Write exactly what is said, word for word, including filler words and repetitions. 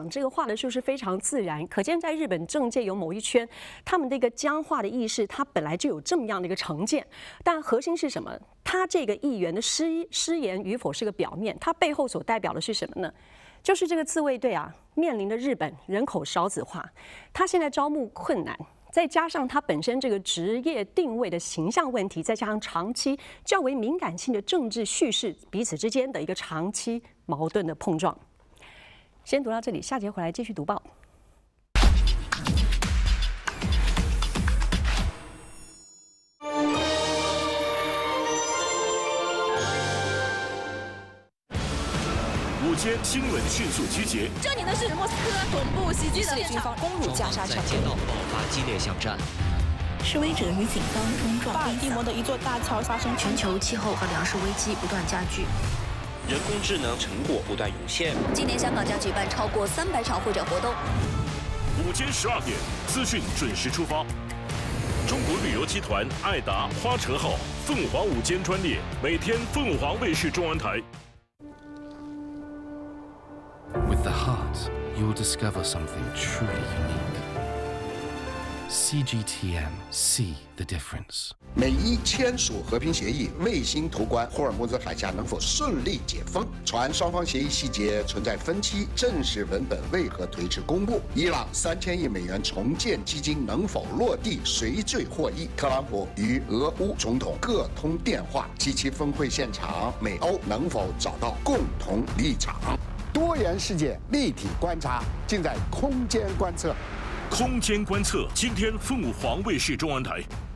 这个话的时候是非常自然，可见在日本政界有某一圈，他们的一个僵化的意识，它本来就有这么样的一个成见。但核心是什么？他这个议员的失失言与否是个表面，它背后所代表的是什么呢？就是这个自卫队啊，面临的日本人口少子化，他现在招募困难。 再加上他本身这个职业定位的形象问题，再加上长期较为敏感性的政治叙事，彼此之间的一个长期矛盾的碰撞。先读到这里，下节回来继续读报。 午间新闻迅速集结。 这里呢是莫斯科总部袭击的现场， 攻入加沙城， 在街道爆发激烈巷战。 示威者与警方冲撞。 巴尔的摩的一座大桥发生全球气候和粮食危机不断加剧， 人工智能成果不断涌现。 今年香港将举办超过三百场会展活动。 午间十二点，资讯准时出发。中国旅游集团爱达花车号凤凰午间专列，每天凤凰卫视中文台。 With the heart, you'll discover something truly unique. C G T M, see the difference. 美伊签署和平协议，卫星图关霍尔木兹海峡能否顺利解封？传双方协议细节存在分歧，正式文本为何推迟公布？伊朗三千亿美元重建基金能否落地？谁最获益？特朗普与俄乌总统各通电话，七七峰会现场，美欧能否找到共同立场？ 多元世界立体观察，尽在空间观测。 空间观测，今天凤凰卫视中文台。